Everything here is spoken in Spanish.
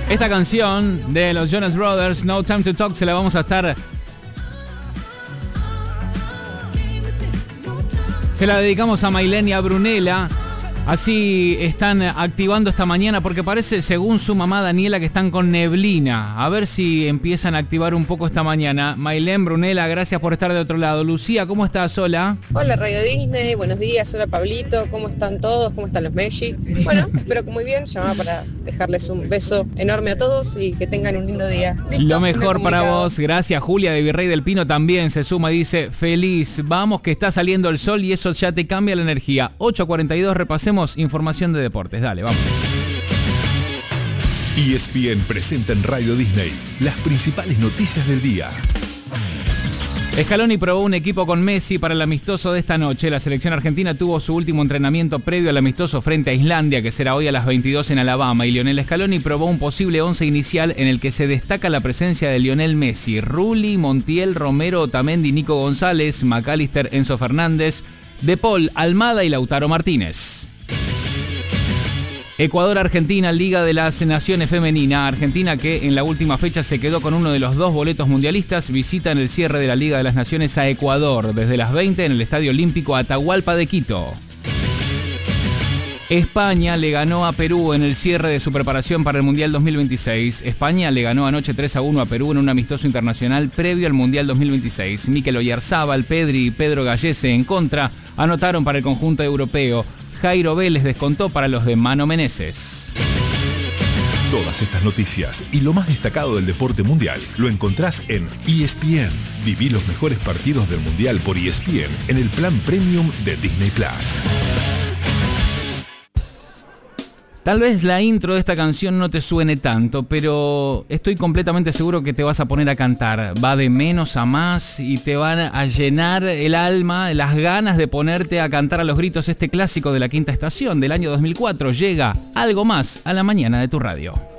Esta canción de los Jonas Brothers, No Time to Talk, se la vamos a estar... Se la dedicamos a Mailén y a Brunella. Así están activando esta mañana porque parece, según su mamá Daniela, que están con neblina. A ver si empiezan a activar un poco esta mañana. Mailén, Brunella, gracias por estar de otro lado. Lucía, ¿cómo estás? Hola. Hola Radio Disney, buenos días, hola Pablito, ¿cómo están todos? ¿Cómo están los Messi? Bueno, espero que muy bien, llamaba para dejarles un beso enorme a todos y que tengan un lindo día. ¿Listo? Lo mejor para vos, gracias. Julia de Virrey del Pino también se suma y dice, feliz, vamos que está saliendo el sol y eso ya te cambia la energía. 8:42, repasemos información de deportes, dale, vamos. ESPN presenta en Radio Disney las principales noticias del día. Scaloni probó un equipo con Messi para el amistoso de esta noche. La selección argentina tuvo su último entrenamiento previo al amistoso frente a Islandia, que será hoy a las 22 en Alabama, y Lionel Scaloni probó un posible 11 inicial en el que se destaca la presencia de Lionel Messi, Rulli, Montiel, Romero, Otamendi, Nico González, McAllister, Enzo Fernández, De Paul, Almada y Lautaro Martínez. Ecuador-Argentina, Liga de las Naciones Femenina. Argentina, que en la última fecha se quedó con uno de los 2 boletos mundialistas, visita en el cierre de la Liga de las Naciones a Ecuador, desde las 20 en el Estadio Olímpico Atahualpa de Quito. España le ganó a Perú en el cierre de su preparación para el Mundial 2026. España le ganó anoche 3-1 a Perú en un amistoso internacional previo al Mundial 2026. Mikel Oyarzábal, Pedri y Pedro Gallese en contra anotaron para el conjunto europeo. Jairo Vélez descontó para los de Mano Meneses. Todas estas noticias y lo más destacado del deporte mundial lo encontrás en ESPN. Viví los mejores partidos del mundial por ESPN en el plan premium de Disney Plus. Tal vez la intro de esta canción no te suene tanto, pero estoy completamente seguro que te vas a poner a cantar. Va de menos a más y te van a llenar el alma, las ganas de ponerte a cantar a los gritos este clásico de la quinta estación del año 2004. Llega Algo Más a la mañana de tu radio.